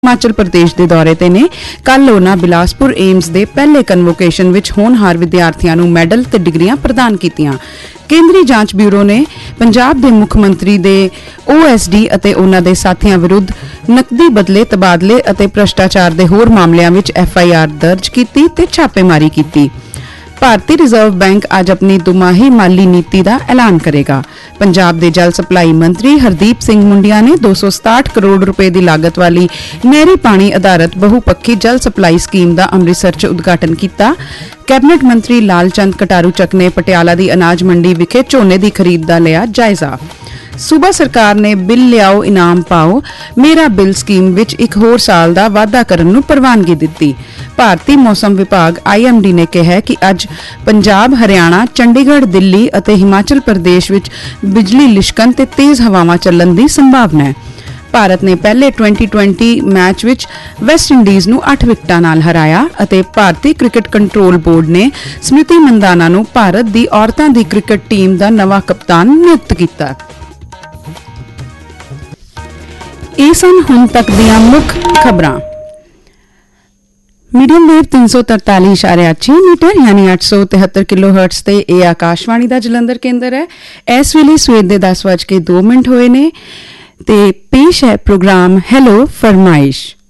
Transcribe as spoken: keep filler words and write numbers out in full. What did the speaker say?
हिमाचल प्रदेश के दौरे ते ने कल उन्हां बिलासपुर एम्स के पहले कन्वोकेशन विच होनहार विद्यार्थियों नूं मैडल ते डिग्रियां प्रदान कीतियां। केंद्रीय जांच ब्यूरो ने पंजाब के मुख मंत्री दे ओ एस डी अते उन्हां दे साथियां विरुद्ध नकदी बदले तबादले अते भ्रष्टाचार दे होर मामलिਆਂ विच एफ आई आर दर्ज कीती ते छापेमारी कीती। भारतीय रिजर्व बैंक आज अपनी दुमाही माली नीति का ऐलान करेगा। पंजाब के जल सप्लाई मंत्री हरदीप सिंह मुंडिया ने दो सौ सताहठ करोड़ रुपए की लागत वाली नहरी पानी आधारित बहुपक्षी जल सप्लाई स्कीम का अमृतसर च उद्घाटन किया। कैबिनेट मंत्री लाल चंद कटारू चक ने पटियाला की अनाज मंडी विखे झोने की खरीद का लिया जायजा। सूबा सरकार ने बिल लियाओ इनाम पाओ मेरा बिल स्कीम विच एक होर साल का वाधा करन नूं प्रवानगी दित्ती। भारतीय मौसम विभाग आई एम डी ने कहा कि अज पंजाब हरियाणा चंडीगढ़ दिल्ली अते हिमाचल प्रदेश विच बिजली लिशकन ते तेज हवावां चलण की संभावना है। भारत ने पहले twenty twenty match which west Indies नूं अठ विकटां नाल हराया अते भारतीय क्रिकेट कंट्रोल बोर्ड ने स्मृति मंदाना नूं भारत दी औरतां दी क्रिकेट टीम दा नवां कप्तान नियुक्त कीता। ਇਹ ਸਨ ਹੁਣ तक ਦੀਆਂ ਮੁੱਖ खबरां। मीडियम वेव तीन सौ तरताली इशारे छे मीटर यानी अठ सौ तिहत्तर किलो हर्ट्स से यह आकाशवाणी का जलंधर केंद्र है। इस वेले सवेर के दस बज के दो मिनट होए ने ते पेश है प्रोग्राम हैलो फरमाइश।